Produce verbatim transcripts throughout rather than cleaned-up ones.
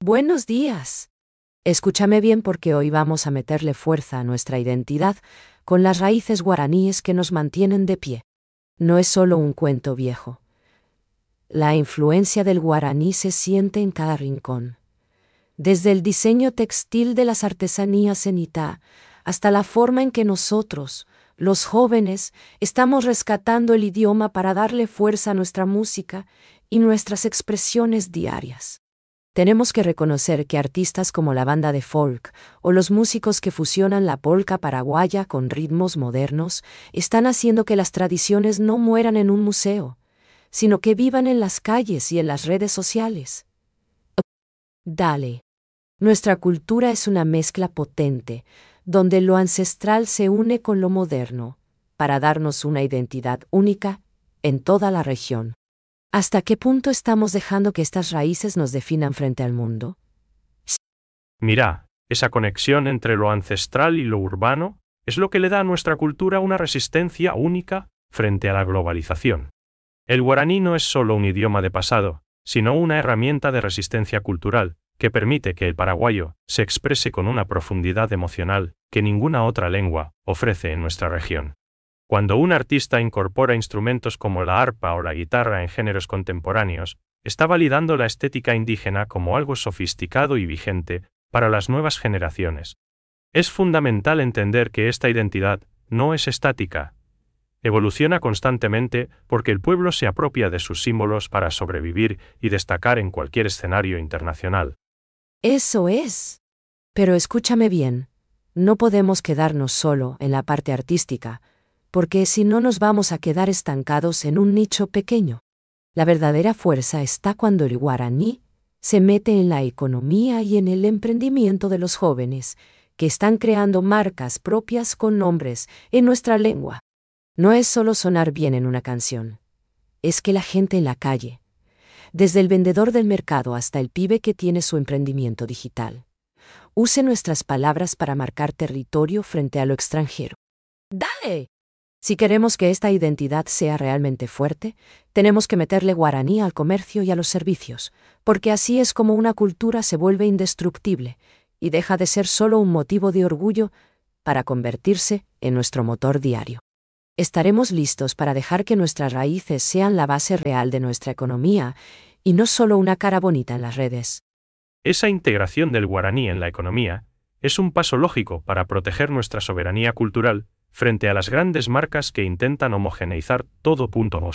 Buenos días. Escúchame bien porque hoy vamos a meterle fuerza a nuestra identidad con las raíces guaraníes que nos mantienen de pie. No es solo un cuento viejo. La influencia del guaraní se siente en cada rincón. Desde el diseño textil de las artesanías en Itá hasta la forma en que nosotros, los jóvenes, estamos rescatando el idioma para darle fuerza a nuestra música y nuestras expresiones diarias. Tenemos que reconocer que artistas como la banda de folk o los músicos que fusionan la polca paraguaya con ritmos modernos están haciendo que las tradiciones no mueran en un museo, sino que vivan en las calles y en las redes sociales. Dale. Nuestra cultura es una mezcla potente, donde lo ancestral se une con lo moderno, para darnos una identidad única en toda la región. ¿Hasta qué punto estamos dejando que estas raíces nos definan frente al mundo? Mira, esa conexión entre lo ancestral y lo urbano es lo que le da a nuestra cultura una resistencia única frente a la globalización. El guaraní no es solo un idioma de pasado, sino una herramienta de resistencia cultural, que permite que el paraguayo se exprese con una profundidad emocional que ninguna otra lengua ofrece en nuestra región. Cuando un artista incorpora instrumentos como la arpa o la guitarra en géneros contemporáneos, está validando la estética indígena como algo sofisticado y vigente para las nuevas generaciones. Es fundamental entender que esta identidad no es estática. Evoluciona constantemente porque el pueblo se apropia de sus símbolos para sobrevivir y destacar en cualquier escenario internacional. Eso es. Pero escúchame bien, no podemos quedarnos solo en la parte artística, porque si no nos vamos a quedar estancados en un nicho pequeño. La verdadera fuerza está cuando el guaraní se mete en la economía y en el emprendimiento de los jóvenes, que están creando marcas propias con nombres en nuestra lengua. No es solo sonar bien en una canción, es que la gente en la calle, desde el vendedor del mercado hasta el pibe que tiene su emprendimiento digital, use nuestras palabras para marcar territorio frente a lo extranjero. ¡Dale! Si queremos que esta identidad sea realmente fuerte, tenemos que meterle guaraní al comercio y a los servicios, porque así es como una cultura se vuelve indestructible y deja de ser solo un motivo de orgullo para convertirse en nuestro motor diario. Estaremos listos para dejar que nuestras raíces sean la base real de nuestra economía y no solo una cara bonita en las redes. Esa integración del guaraní en la economía es un paso lógico para proteger nuestra soberanía cultural frente a las grandes marcas que intentan homogeneizar todo.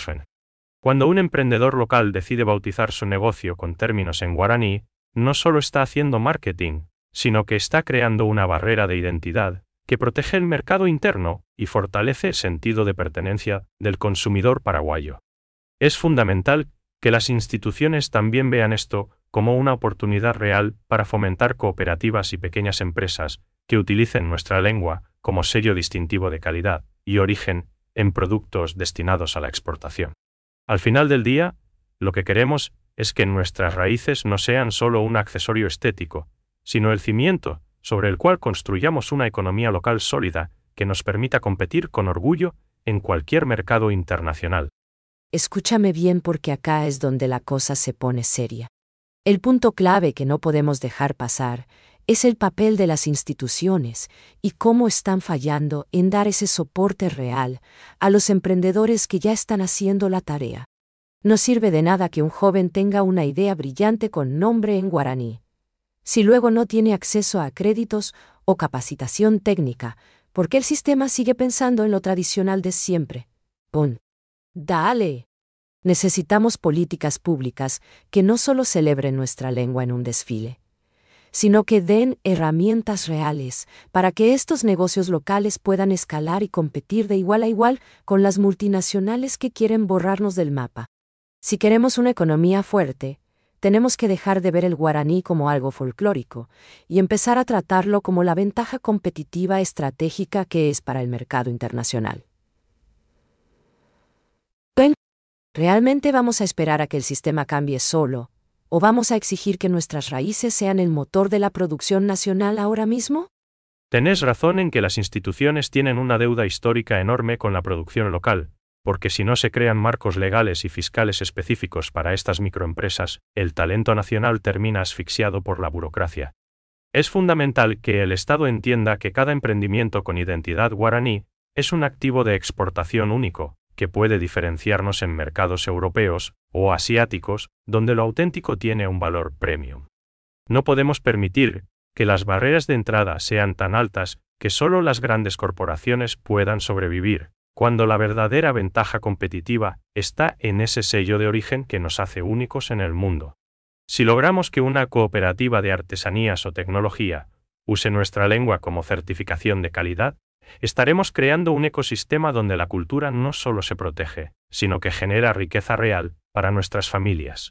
Cuando un emprendedor local decide bautizar su negocio con términos en guaraní, no solo está haciendo marketing, sino que está creando una barrera de identidad que protege el mercado interno y fortalece el sentido de pertenencia del consumidor paraguayo. Es fundamental que las instituciones también vean esto como una oportunidad real para fomentar cooperativas y pequeñas empresas que utilicen nuestra lengua como sello distintivo de calidad y origen en productos destinados a la exportación. Al final del día, lo que queremos es que nuestras raíces no sean solo un accesorio estético, sino el cimiento sobre el cual construyamos una economía local sólida que nos permita competir con orgullo en cualquier mercado internacional. Escúchame bien porque acá es donde la cosa se pone seria. El punto clave que no podemos dejar pasar es el papel de las instituciones y cómo están fallando en dar ese soporte real a los emprendedores que ya están haciendo la tarea. No sirve de nada que un joven tenga una idea brillante con nombre en guaraní, si luego no tiene acceso a créditos o capacitación técnica, porque el sistema sigue pensando en lo tradicional de siempre. ¡Pum! ¡Dale! Necesitamos políticas públicas que no solo celebren nuestra lengua en un desfile, sino que den herramientas reales para que estos negocios locales puedan escalar y competir de igual a igual con las multinacionales que quieren borrarnos del mapa. Si queremos una economía fuerte, tenemos que dejar de ver el guaraní como algo folclórico y empezar a tratarlo como la ventaja competitiva estratégica que es para el mercado internacional. ¿Realmente vamos a esperar a que el sistema cambie solo? ¿O vamos a exigir que nuestras raíces sean el motor de la producción nacional ahora mismo? Tenés razón en que las instituciones tienen una deuda histórica enorme con la producción local, porque si no se crean marcos legales y fiscales específicos para estas microempresas, el talento nacional termina asfixiado por la burocracia. Es fundamental que el Estado entienda que cada emprendimiento con identidad guaraní es un activo de exportación único, que puede diferenciarnos en mercados europeos o asiáticos, donde lo auténtico tiene un valor premium. No podemos permitir que las barreras de entrada sean tan altas que solo las grandes corporaciones puedan sobrevivir, cuando la verdadera ventaja competitiva está en ese sello de origen que nos hace únicos en el mundo. Si logramos que una cooperativa de artesanías o tecnología use nuestra lengua como certificación de calidad, estaremos creando un ecosistema donde la cultura no solo se protege, sino que genera riqueza real para nuestras familias.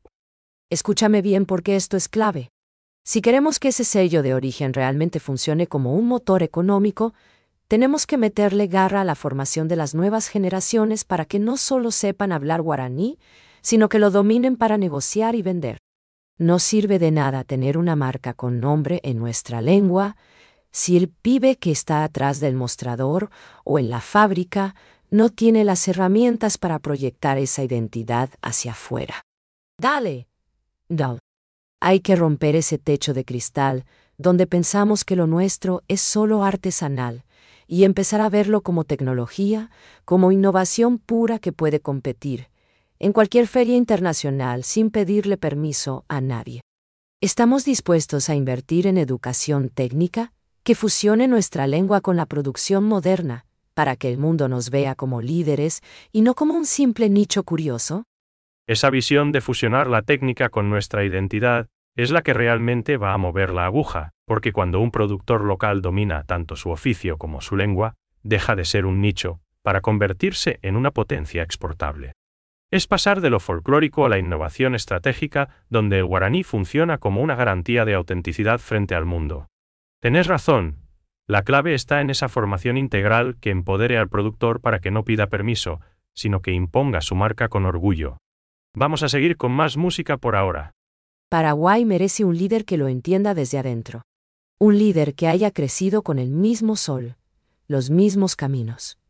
Escúchame bien porque esto es clave. Si queremos que ese sello de origen realmente funcione como un motor económico, tenemos que meterle garra a la formación de las nuevas generaciones para que no solo sepan hablar guaraní, sino que lo dominen para negociar y vender. No sirve de nada tener una marca con nombre en nuestra lengua si el pibe que está atrás del mostrador o en la fábrica no tiene las herramientas para proyectar esa identidad hacia afuera. Dale. No. Hay que romper ese techo de cristal donde pensamos que lo nuestro es solo artesanal y empezar a verlo como tecnología, como innovación pura que puede competir en cualquier feria internacional sin pedirle permiso a nadie. ¿Estamos dispuestos a invertir en educación técnica que fusione nuestra lengua con la producción moderna para que el mundo nos vea como líderes y no como un simple nicho curioso? Esa visión de fusionar la técnica con nuestra identidad es la que realmente va a mover la aguja, porque cuando un productor local domina tanto su oficio como su lengua, deja de ser un nicho para convertirse en una potencia exportable. Es pasar de lo folclórico a la innovación estratégica, donde el guaraní funciona como una garantía de autenticidad frente al mundo. Tenés razón, la clave está en esa formación integral que empodere al productor para que no pida permiso, sino que imponga su marca con orgullo. Vamos a seguir con más música por ahora. Paraguay merece un líder que lo entienda desde adentro. Un líder que haya crecido con el mismo sol, los mismos caminos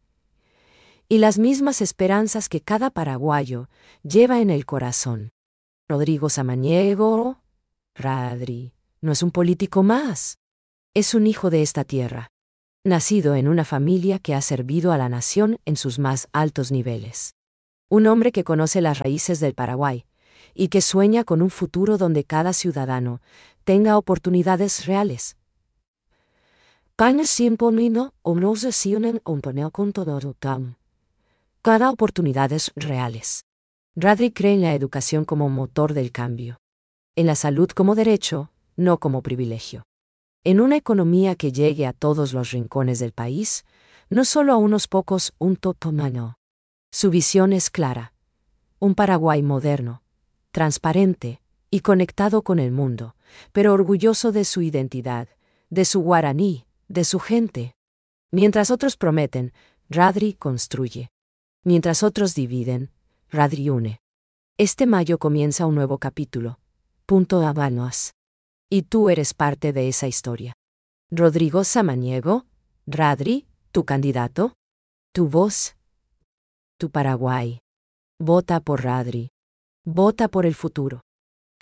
y las mismas esperanzas que cada paraguayo lleva en el corazón. Rodrigo Samaniego, Radri, no es un político más. Es un hijo de esta tierra, nacido en una familia que ha servido a la nación en sus más altos niveles. Un hombre que conoce las raíces del Paraguay y que sueña con un futuro donde cada ciudadano tenga oportunidades reales. Cada oportunidades reales. Radri cree en la educación como motor del cambio, en la salud como derecho, no como privilegio. En una economía que llegue a todos los rincones del país, no solo a unos pocos, un totomano. Su visión es clara. Un Paraguay moderno, transparente y conectado con el mundo, pero orgulloso de su identidad, de su guaraní, de su gente. Mientras otros prometen, Radri construye. Mientras otros dividen, Radri une. Este mayo comienza un nuevo capítulo. Punto Habanos. Y tú eres parte de esa historia. Rodrigo Samaniego, Radri, tu candidato, tu voz, tu Paraguay. Vota por Radri. Vota por el futuro.